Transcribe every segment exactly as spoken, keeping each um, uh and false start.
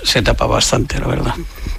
se tapa bastante, la verdad.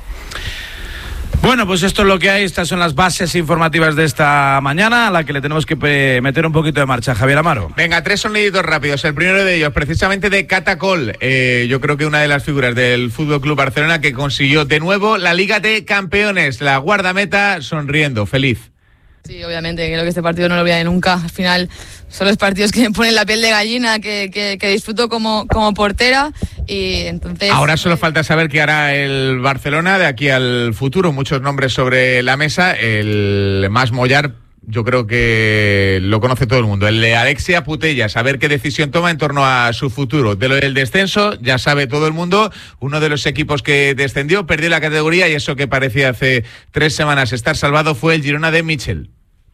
Bueno, pues esto es lo que hay, estas son las bases informativas de esta mañana, a la que le tenemos que meter un poquito de marcha. Javier Amaro. Venga, tres soniditos rápidos. El primero de ellos, precisamente de Catacol, eh, yo creo que una de las figuras del F C Barcelona que consiguió de nuevo la Liga de Campeones, la guardameta sonriendo, feliz. Sí, obviamente, creo que este partido no lo olvidaré nunca. Al final son los partidos que me ponen la piel de gallina, que, que, que disfruto como, como portera. Y entonces ahora solo falta saber qué hará el Barcelona de aquí al futuro. Muchos nombres sobre la mesa. El más mollar, yo creo que lo conoce todo el mundo. El de Alexia Putellas, a ver qué decisión toma en torno a su futuro. De lo del descenso, ya sabe todo el mundo. Uno de los equipos que descendió, perdió la categoría y eso que parecía hace tres semanas estar salvado fue el Girona de Michel.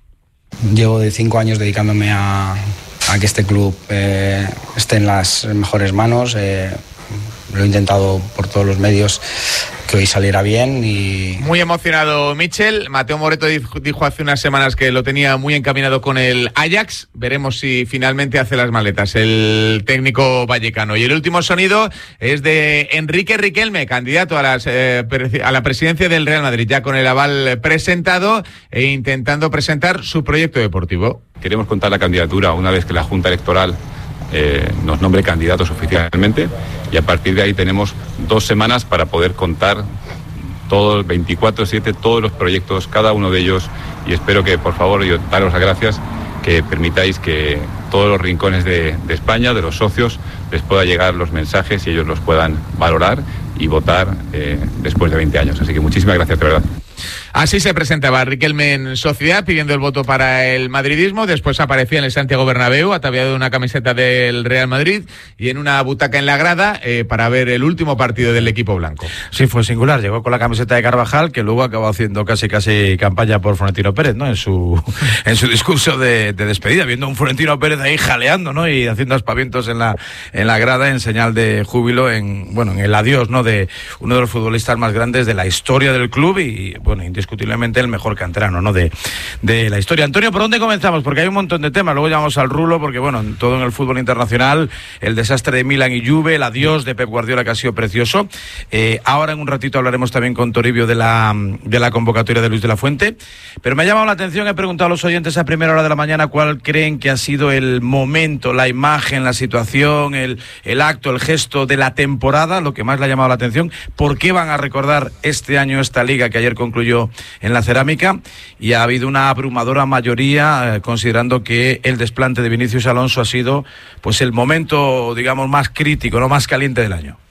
Llevo de cinco años dedicándome a, a que este club eh, esté en las mejores manos. Eh, lo he intentado por todos los medios que hoy saliera bien y... Muy emocionado Michel. Mateo Moreto dijo hace unas semanas que lo tenía muy encaminado con el Ajax. Veremos si finalmente hace las maletas el técnico vallecano. Y el último sonido es de Enrique Riquelme, candidato a, las, eh, a la presidencia del Real Madrid, ya con el aval presentado e intentando presentar su proyecto deportivo. Queremos contar la candidatura una vez que la Junta Electoral Eh, nos nombre candidatos oficialmente y a partir de ahí tenemos dos semanas para poder contar todos, veinticuatro siete, todos los proyectos, cada uno de ellos, y espero que, por favor, yo daros las gracias, que permitáis que todos los rincones de, de España, de los socios, les pueda llegar los mensajes y ellos los puedan valorar y votar eh, después de veinte años. Así que muchísimas gracias, de verdad. Así se presentaba Riquelme en Sociedad pidiendo el voto para el madridismo. Después aparecía en el Santiago Bernabéu ataviado de una camiseta del Real Madrid y en una butaca en la grada eh, para ver el último partido del equipo blanco. Sí, fue singular. Llegó con la camiseta de Carvajal, que luego acabó haciendo casi casi campaña por Florentino Pérez, ¿no? En su en su discurso de, de despedida, viendo a un Florentino Pérez ahí jaleando, ¿no? Y haciendo aspavientos en la en la grada en señal de júbilo, en bueno, en el adiós, ¿no? De uno de los futbolistas más grandes de la historia del club y bueno, indiscutiblemente el mejor canterano, ¿no? De, de la historia. Antonio, ¿por dónde comenzamos? Porque hay un montón de temas. Luego llamamos al rulo, porque bueno, en todo en el fútbol internacional, el desastre de Milan y Juve, el adiós de Pep Guardiola, que ha sido precioso. Eh, ahora en un ratito hablaremos también con Toribio de la, de la convocatoria de Luis de la Fuente. Pero me ha llamado la atención, he preguntado a los oyentes a primera hora de la mañana cuál creen que ha sido el momento, la imagen, la situación, el, el acto, el gesto de la temporada, lo que más le ha llamado la atención. ¿Por qué van a recordar este año esta liga que ayer concluyó en la Cerámica? Y ha habido una abrumadora mayoría eh, considerando que el desplante de Vinicius Alonso ha sido pues el momento, digamos, más crítico, no más caliente del año.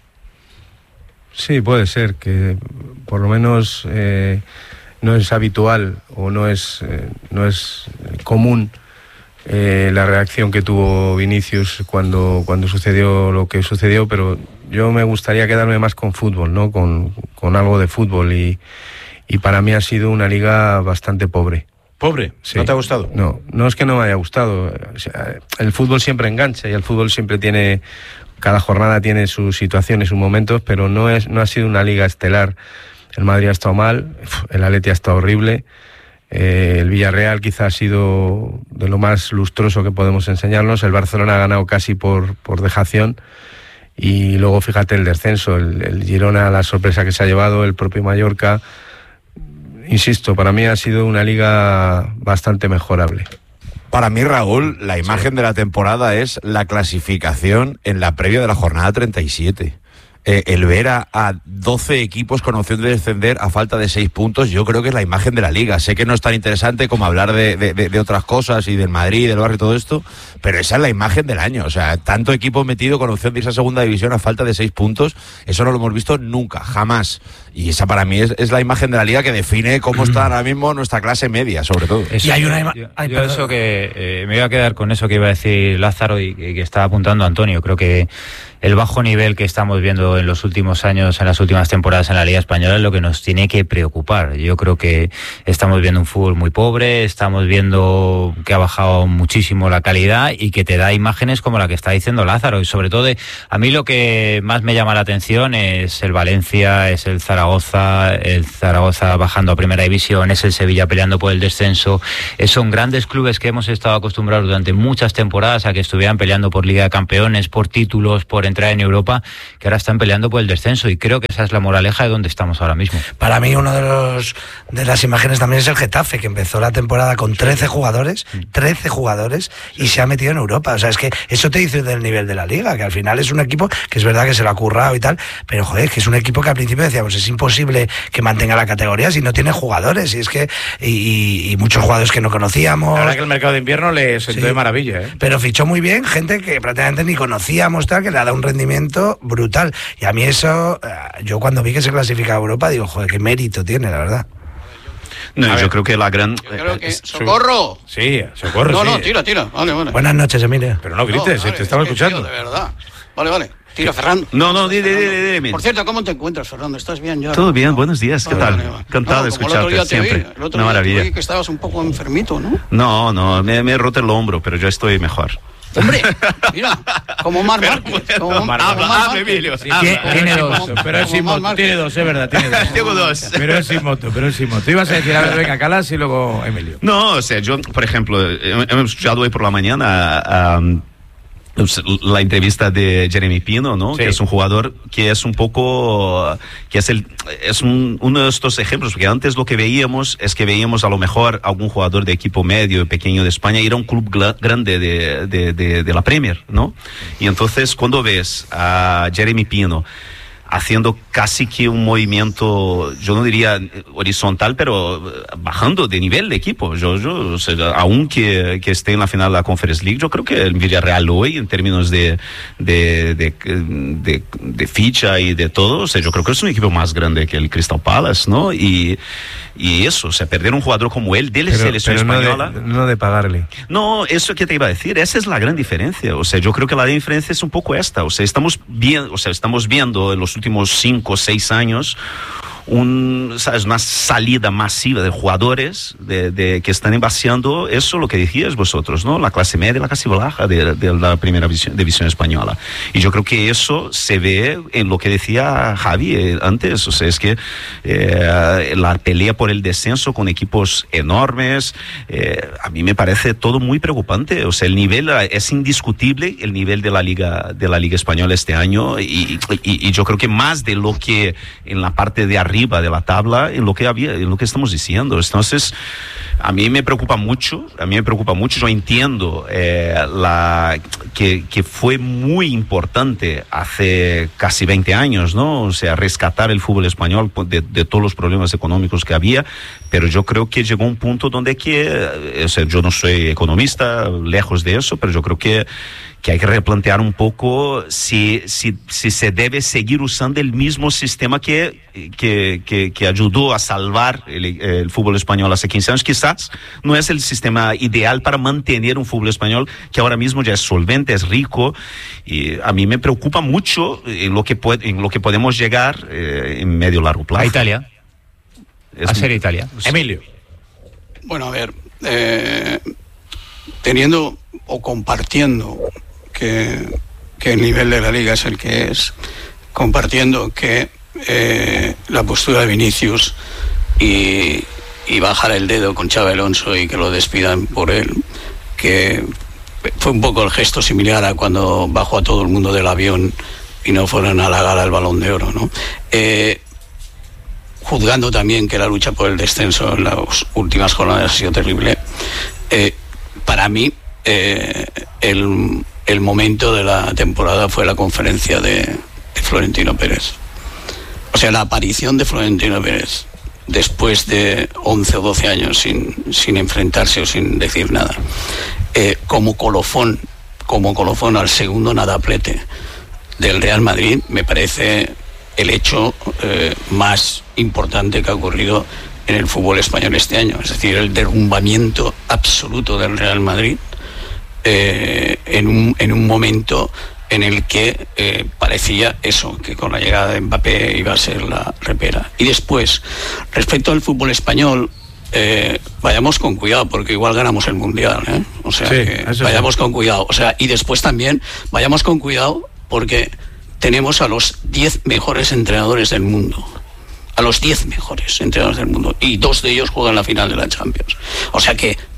Sí, puede ser que por lo menos eh, no es habitual o no es eh, no es común eh, la reacción que tuvo Vinicius cuando cuando sucedió lo que sucedió, pero yo me gustaría quedarme más con fútbol, ¿no? Con, con algo de fútbol y, y para mí ha sido una liga bastante pobre. ¿Pobre? Sí. ¿No te ha gustado? No, no es que no me haya gustado. O sea, el fútbol siempre engancha y el fútbol siempre tiene, cada jornada tiene sus situaciones, sus momentos, pero no es, no ha sido una liga estelar. El Madrid ha estado mal, el Atleti ha estado horrible, eh, el Villarreal quizá ha sido de lo más lustroso que podemos enseñarnos, el Barcelona ha ganado casi por, por dejación. Y luego fíjate el descenso, el, el Girona, la sorpresa que se ha llevado, el propio Mallorca. Insisto, para mí ha sido una liga bastante mejorable. Para mí, Raúl, la imagen sí. de la temporada es la clasificación en la previa de la jornada treinta y siete. Eh, el ver a, a doce equipos con opción de descender a falta de seis puntos, yo creo que es la imagen de la liga. Sé que no es tan interesante como hablar de, de, de, de otras cosas y del Madrid, del Barça y todo esto, pero esa es la imagen del año. O sea, tanto equipo metido con opción de irse a segunda división a falta de seis puntos, eso no lo hemos visto nunca, jamás. Y esa para mí es, es la imagen de la liga que define cómo está ahora mismo nuestra clase media, sobre todo. Eso, y hay una ima- yo, Ay, yo eso que eh, me iba a quedar con eso que iba a decir Lázaro y que, que estaba apuntando Antonio. Creo que el bajo nivel que estamos viendo en los últimos años, en las últimas temporadas en la Liga Española es lo que nos tiene que preocupar. Yo creo que estamos viendo un fútbol muy pobre, estamos viendo que ha bajado muchísimo la calidad y que te da imágenes como la que está diciendo Lázaro. Y sobre todo, a mí lo que más me llama la atención es el Valencia, es el Zaragoza, el Zaragoza bajando a Primera División, es el Sevilla peleando por el descenso. Son grandes clubes que hemos estado acostumbrados durante muchas temporadas a que estuvieran peleando por Liga de Campeones, por títulos, por entrar en Europa, que ahora están están peleando por el descenso, y creo que esa es la moraleja de donde estamos ahora mismo. Para mí uno de los de las imágenes también es el Getafe, que empezó la temporada con trece jugadores, trece jugadores, y se ha metido en Europa. O sea, es que eso te dice del nivel de la liga, que al final es un equipo que es verdad que se lo ha currado y tal, pero joder, que es un equipo que al principio decíamos, es imposible que mantenga la categoría si no tiene jugadores, y es que y, y muchos jugadores que no conocíamos. La verdad que el mercado de invierno le sentó Sí. de maravilla, ¿eh? Pero fichó muy bien gente que prácticamente ni conocíamos, tal, que le ha dado un rendimiento brutal. Y a mí eso, yo cuando vi que se clasifica a Europa, digo, joder, qué mérito tiene, la verdad. No, A yo ver. creo que la gran... Yo creo que... es- ¡Socorro! Sí, socorro, No, sí. no, tira, tira. Vale, vale. Buenas noches, Emilio. Pero no grites, vale, te estamos es que, escuchando. tío, de verdad. Vale, vale. Tira, Fernando. No, no, dile, Fernando. dile, dile, dile. Por cierto, ¿cómo te encuentras, Fernando? ¿Estás bien ya? Todo bien, buenos días, ¿qué Vale, tal? vale, vale. Encantado de No, como el otro escucharte día te vi, siempre. el otro Una día te maravilla. vi que estabas un poco enfermito, ¿no? No, no, me, me he roto el hombro, pero ya estoy mejor. Hombre, mira, como Mar Márquez. Como, como Mar Márquez. Sí, tiene, tiene dos, Como- pero es como sin Mar moto. Márquez. Tiene dos, es verdad, tiene dos. Tengo dos. Pero es sin moto, pero es sin moto. Ibas a decir, a ver, venga, Calas y luego Emilio. No, o sea, yo, por ejemplo, he- hemos escuchado hoy por la mañana um, la entrevista de Jeremy Pino, ¿no? Sí. Que es un jugador que es un poco, que es el, es un- uno de estos ejemplos, porque antes lo que veíamos es que veíamos a lo mejor algún jugador de equipo medio, pequeño de España, ir a un club gla- grande de, de, de, de la Premier, ¿no? Y entonces cuando ves a Jeremy Pino haciendo casi que un movimiento, yo no diría horizontal, pero bajando de nivel de equipo. Yo, yo, o sea, aunque que esté en la final de la Conference League, yo creo que el Villarreal hoy, en términos de, de, de, de, de ficha y de todo, o sea, yo creo que es un equipo más grande que el Crystal Palace, ¿no? Y, y eso, o sea, perder un jugador como él de la Pero, selección pero no, española... de, no de pagarle. No, eso que te iba a decir, esa es la gran diferencia. O sea, yo creo que la diferencia es un poco esta. O sea, estamos bien, o sea, estamos viendo en los últimos cinco o seis años un, ¿sabes? Una salida masiva de jugadores de, de, que están vaciando eso, lo que decías vosotros, ¿no? La clase media, la clase baja de, de la primera división, división española. Y yo creo que eso se ve en lo que decía Javi eh, antes. O sea, es que eh, la pelea por el descenso con equipos enormes, eh, a mí me parece todo muy preocupante. O sea, el nivel es indiscutible, el nivel de la liga de la liga española este año, y, y, y yo creo que más de lo que en la parte de arriba de la tabla, en lo que había, en lo que estamos diciendo. Entonces, a mí me preocupa mucho, a mí me preocupa mucho. Yo entiendo eh, la que, que fue muy importante hace casi veinte años, ¿no? O sea, rescatar el fútbol español de, de todos los problemas económicos que había, pero yo creo que llegó un punto donde que, o sea, yo no soy economista, lejos de eso, pero yo creo que que hay que replantear un poco si, si, si se debe seguir usando el mismo sistema que, que, que, que ayudó a salvar el, el fútbol español hace quince años. Quizás no es el sistema ideal para mantener un fútbol español que ahora mismo ya es solvente, es rico, y a mí me preocupa mucho en lo que, puede, en lo que podemos llegar eh, en medio largo plazo. A Italia. Es a ser Italia. Emilio. Bueno, a ver, eh, teniendo o compartiendo que, que el nivel de la liga es el que es, compartiendo que eh, la postura de Vinicius y, y bajar el dedo con Xabi Alonso y que lo despidan por él, que fue un poco el gesto similar a cuando bajó a todo el mundo del avión y no fueron a la gala del Balón de Oro, ¿no? Eh, juzgando también que la lucha por el descenso en las últimas jornadas ha sido terrible, eh, para mí eh, el, el momento de la temporada fue la conferencia de, de Florentino Pérez. O sea, la aparición de Florentino Pérez después de once o doce años sin, sin enfrentarse o sin decir nada, eh, como colofón, como colofón al segundo nadaplete del Real Madrid, me parece el hecho eh, más importante que ha ocurrido en el fútbol español este año. Es decir, el derrumbamiento absoluto del Real Madrid eh, en, un, en un momento en el que eh, parecía eso, que con la llegada de Mbappé iba a ser la repera. Y después, respecto al fútbol español, eh, vayamos con cuidado, porque igual ganamos el Mundial, ¿eh? O sea, Sí, que eso vayamos sí. con cuidado. O sea, y después también, vayamos con cuidado, porque tenemos a los diez mejores entrenadores del mundo. A los diez mejores entrenadores del mundo. Y dos de ellos juegan la final de la Champions. O sea que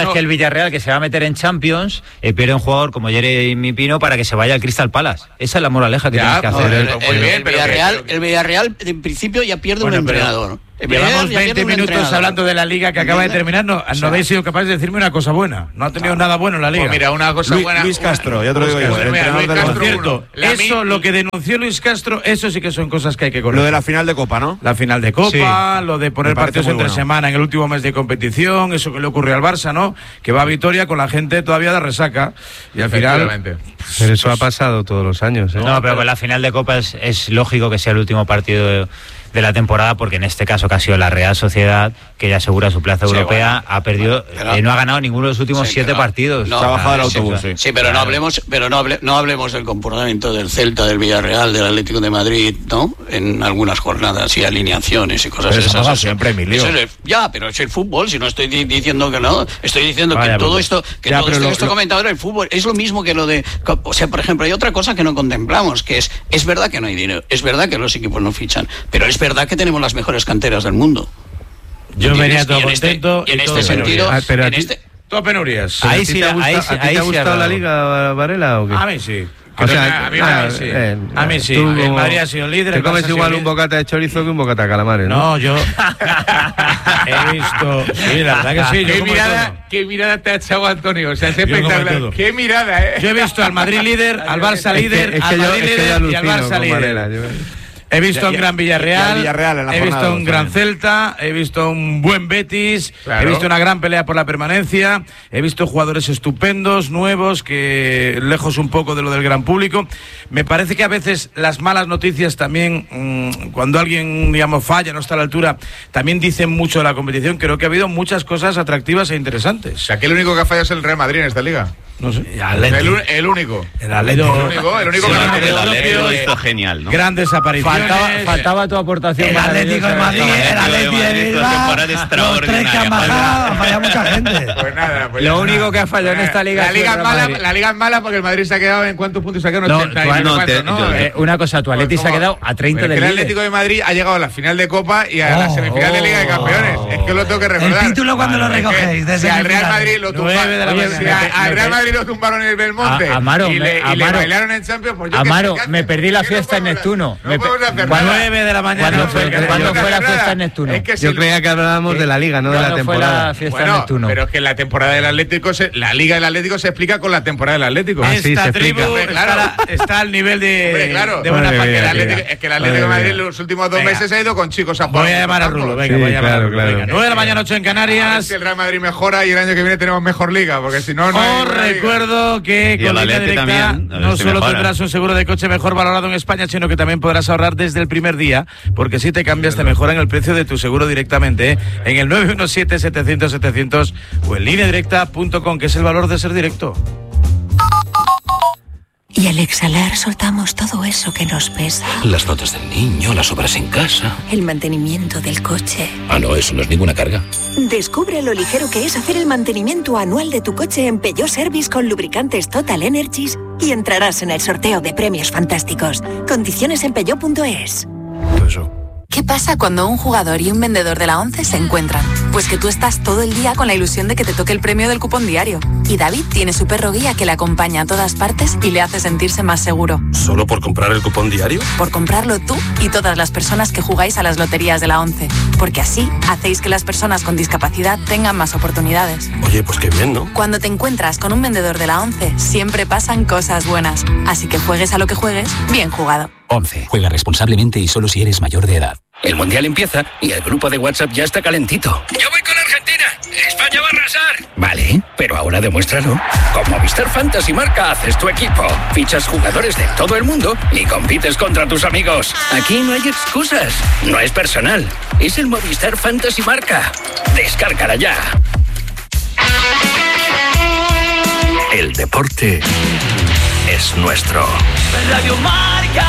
moraleja no. es que el Villarreal, que se va a meter en Champions, eh, pierde un jugador como Jeremy Pino para que se vaya al Crystal Palace. Esa es la moraleja que Ya, tienes que no, hacer. el- El, Muy bien, el pero Villarreal, que- el Villarreal en principio ya pierde Bueno, un pero- entrenador. Llevamos veinte minutos hablando de la Liga que acaba de terminar. No, no habéis sido capaces de decirme una cosa buena. No ha tenido nada bueno en la Liga. Pues mira, una cosa Luis, buena. Luis Castro, ya te lo digo yo. El Mira, Luis Castro, por cierto, eso, lo que denunció Luis Castro, eso sí que son cosas que hay que corregir. Lo de la final de Copa, ¿no? La final de Copa, Sí. lo de poner Me parece partidos muy entre bueno. semana en el último mes de competición, eso que le ocurrió al Barça, ¿no? Que va a Vitoria con la gente todavía de resaca. Y al final. Pero eso ha pasado todos los años, ¿eh? No, pero con la final de Copa es, es lógico que sea el último partido de, de la temporada, porque en este caso que ha sido la Real Sociedad, que ya asegura su plaza Sí, europea, bueno, ha perdido, pero- eh, no ha ganado ninguno de los últimos Sí, siete pero- partidos. no, Se ha bajado el sí, autobús, sí. sí. Sí, pero no Claro. hablemos, pero no, hable- no hablemos del comportamiento del Celta, del Villarreal, del Atlético de Madrid, ¿no? En algunas jornadas y alineaciones y cosas Pero eso esas. pasa Eso- siempre, Emilio. eso es el- ya, pero es el fútbol. Si no estoy di- diciendo que no, estoy diciendo Vaya, que todo pero- esto, que ya, todo pero esto lo- que estoy lo- comentando ahora, el fútbol es lo mismo que lo de, o sea, por ejemplo, hay otra cosa que no contemplamos, que es, es verdad que no hay dinero, es verdad que los equipos no fichan, pero es verdad que tenemos las mejores canteras del mundo. Yo ¿Entiendes? venía todo Y en este- contento. y en todo este penurias. sentido, Ah, pero a en ti- este, Todo penurias. Ahí ¿A ti sí te la- ha ahí gustado, sí- ¿a ti ahí te ha sí ha gustado la dado. Liga, Varela, o qué? A mí sí. O sea, a mí, ah, a mí sí. eh, A mí sí. tú El como- Madrid ha sido líder. Te el Barça comes ha sido igual un líder. bocata de chorizo que un bocata de calamares, ¿no? No, yo he visto. Sí, la verdad que sí. Yo ¿Qué como mirada, todo. ¿Qué mirada te ha echado Antonio? O sea, es Yo como espectacular. todo. ¿Qué mirada, eh? Yo he visto al Madrid líder, al Barça líder, es que al yo, Madrid es que yo líder y al alucino Barça con líder. Varela. yo- He visto Y- un y- gran y Villarreal, al Villarreal en la he visto jornada un dos gran también. Celta, he visto un buen Betis, Claro. he visto una gran pelea por la permanencia, he visto jugadores estupendos, nuevos, que lejos un poco de lo del gran público. Me parece que a veces las malas noticias también, mmm, cuando alguien, digamos, falla, no está a la altura, también dicen mucho de la competición. Creo que ha habido muchas cosas atractivas e O interesantes. sea, que el único que ha fallado es el Real Madrid en esta liga. No sé. El, un- el único. El Atlético. El único, el único Sí, que no ha el tenido Atlético Lo campeón. hizo genial, ¿no? Grandes apariciones. Faltaba, faltaba tu aportación. El maravillosa. Atlético de Madrid, el Atlético de Madrid, Bilbao, una temporada los tres que extraordinaria. han bajado, ha fallado mucha gente. Pues nada, pues Lo ya único está. que ha fallado en esta liga La ha sido liga, el es Real mala, Madrid. la liga es mala porque el Madrid se ha quedado en cuántos puntos se ha quedado, en No, ochenta y tú- no no, sé te- cuántos, ¿no? yo- Eh, una cosa, tu Atleti se ha quedado a treinta Pero es del que el líder. Atlético de Madrid ha llegado a la final de Copa y a la Oh, semifinal de Liga de Campeones. Es que lo tengo que recordar. El título, ¿cuándo lo Es que recogéis? De Si al Real semifinales. Madrid lo tumbaron, Nueve de la Oye, mañana. si a- al Me- Real me- Madrid lo tumbaron en el Belmonte A- Amaro, y, le, me- y le Amaro. bailaron en Champions, pues yo Amaro, qué sé, ¿qué me haces? perdí la ¿Qué fiesta en podemos hacer? Neptuno. No Me podemos pe- hacer cuando- nada. nueve de la mañana. ¿Cuándo no fue- sé qué- cuándo Yo fue la nada. fiesta en Neptuno? Es que si Yo el- creía que hablábamos de la Liga, no de la ¿Cuándo fue temporada. la fiesta en Bueno, Neptuno? pero es que la temporada del Atlético, se- la Liga del Atlético se explica con la temporada del Atlético. Ah, sí, Esta se tribu explica. Hombre, está, claro. la- está al nivel de, Hombre, claro. de buena Madre Porque el mía, parte. Atlético- tío. es que el Atlético de Madre Madrid mía. los últimos dos Venga. meses ha ido con chicos a jugar. Voy a llamar a Rulo, venga, Sí, voy a llamar claro, a Rulo. claro. Venga, nueve de la mañana, ocho en A ver Canarias. si el Real Madrid mejora y el año que viene tenemos mejor liga, porque si no, no hay Os ninguna liga. recuerdo que Y con el Línea Atleti Directa también, a ver no si solo mejora. tendrás un seguro de coche mejor valorado en España, sino que también podrás ahorrar desde el primer día, porque si te cambias te mejoran el precio de tu seguro directamente, ¿eh? En el nueve uno siete, setecientos, setecientos o en línea directa punto com, que es el valor de ser directo. Y al exhalar soltamos todo eso que nos pesa. Las notas del niño, las obras en casa. El mantenimiento del coche. Ah, no, eso no es ninguna carga. Descubre lo ligero que es hacer el mantenimiento anual de tu coche en Peugeot Service con lubricantes Total Energies y entrarás en el sorteo de premios fantásticos. Condiciones en peugeot punto es. Eso. ¿Qué pasa cuando un jugador y un vendedor de la ONCE se encuentran? Pues que tú estás todo el día con la ilusión de que te toque el premio del cupón diario. Y David tiene su perro guía que le acompaña a todas partes y le hace sentirse más seguro. ¿Solo por comprar el cupón diario? Por comprarlo tú y todas las personas que jugáis a las loterías de la ONCE. Porque así hacéis que las personas con discapacidad tengan más oportunidades. Oye, pues qué bien, ¿no? Cuando te encuentras con un vendedor de la ONCE, siempre pasan cosas buenas. Así que juegues a lo que juegues, bien jugado. once. Juega responsablemente y solo si eres mayor de edad. El Mundial empieza y el grupo de WhatsApp ya está calentito. ¡Yo voy con Argentina! ¡España va a arrasar! Vale, pero ahora demuéstralo. Con Movistar Fantasy Marca haces tu equipo. Fichas jugadores de todo el mundo y compites contra tus amigos. Aquí no hay excusas. No es personal. Es el Movistar Fantasy Marca. Descárgala ya. El deporte es nuestro. Radio Marca.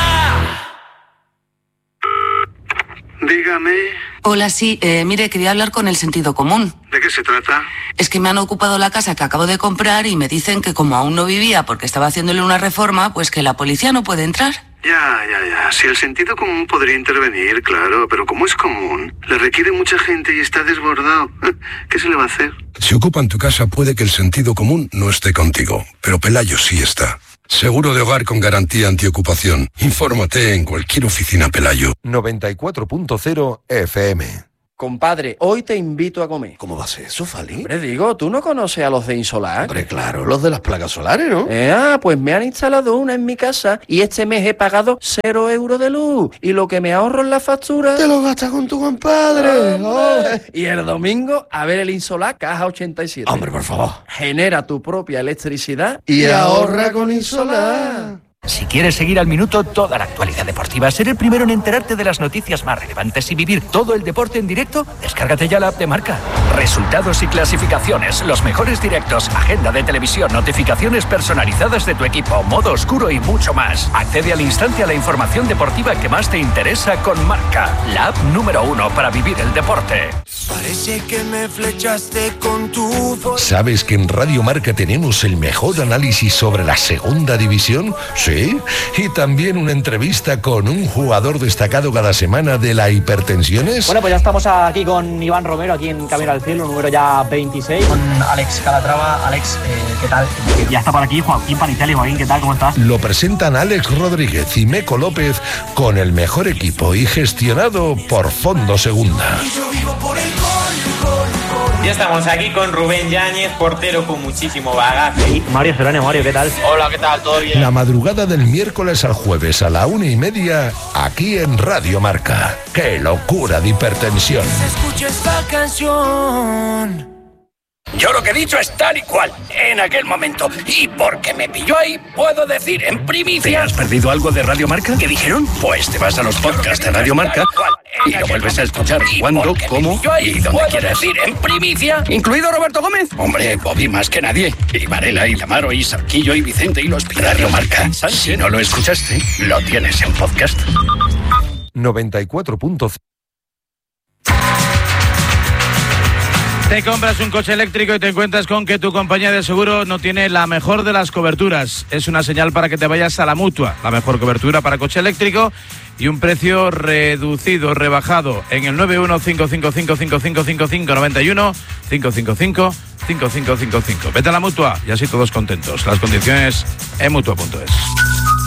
Dígame. Hola, sí, eh, mire, quería hablar con el sentido común. ¿De qué se trata? Es que me han ocupado la casa que acabo de comprar y me dicen que como aún no vivía porque estaba haciéndole una reforma, pues que la policía no puede entrar. Ya, ya, ya. Si el sentido común podría intervenir, claro, pero como es común, le requiere mucha gente y está desbordado. ¿Qué se le va a hacer? Si ocupan tu casa puede que el sentido común no esté contigo, pero Pelayo sí está. Seguro de hogar con garantía antiocupación. Infórmate en cualquier oficina Pelayo. noventa y cuatro punto cero F M. Compadre, hoy te invito a comer. ¿Cómo va a ser eso, Fali? Hombre, digo, ¿tú no conoces a los de Insolar? Hombre, claro, los de las placas solares, ¿no? Eh, ah, pues me han instalado una en mi casa y este mes he pagado cero euros de luz. Y lo que me ahorro en la factura... Te lo gastas con tu compadre. Oh, y el domingo, a ver el Insolar Caja ochenta y siete. Hombre, por favor. Genera tu propia electricidad y, y ahorra con Insolar. Si quieres seguir al minuto toda la actualidad deportiva, ser el primero en enterarte de las noticias más relevantes y vivir todo el deporte en directo, descárgate ya la app de Marca. Resultados y clasificaciones, los mejores directos, agenda de televisión, notificaciones personalizadas de tu equipo, modo oscuro y mucho más. Accede al instante a la información deportiva que más te interesa con Marca, la app número uno para vivir el deporte. Parece que me flechaste con tu voz. ¿Sabes que en Radio Marca tenemos el mejor análisis sobre la segunda división? Sí, y también una entrevista con un jugador destacado cada semana de la Hipertensiones. Bueno, pues ya estamos aquí con Iván Romero, aquí en Camino al Cielo, número ya veintiséis. Con Alex Calatrava. Alex, eh, ¿qué tal? Ya está por aquí Joaquín Panitelli. Joaquín, ¿qué tal? ¿Cómo estás? Lo presentan Alex Rodríguez y Meco López con el mejor equipo y gestionado por Fondo Segunda. Ya estamos aquí con Rubén Yáñez, portero con muchísimo bagaje. Y Mario Serrano. Mario, ¿qué tal? Hola, ¿qué tal? ¿Todo bien? La madrugada del miércoles al jueves a la una y media, aquí en Radio Marca. ¡Qué locura de hipertensión! Escucha esta canción. Yo lo que he dicho es tal y cual, en aquel momento. Y porque me pilló ahí, puedo decir en primicia... ¿Te has perdido algo de Radio Marca? ¿Qué dijeron? Pues te vas a los podcasts de Radio Marca y lo vuelves a escuchar cuando, cómo y donde quieras. Decir en primicia, incluido Roberto Gómez. Hombre, Bobby más que nadie. Y Varela, y Lamaro, y Sarquillo, y Vicente, y los Radio Marca. Si no lo escuchaste, lo tienes en podcast. noventa y cuatro punto cinco. Te compras un coche eléctrico y te encuentras con que tu compañía de seguro no tiene la mejor de las coberturas. Es una señal para que te vayas a la Mutua, la mejor cobertura para coche eléctrico y un precio reducido, rebajado en el nueve uno cinco cinco cinco cinco cinco cinco cinco nueve uno cinco cinco cinco cinco cinco cinco cinco. Vete a la Mutua y así todos contentos. Las condiciones en mutua punto es.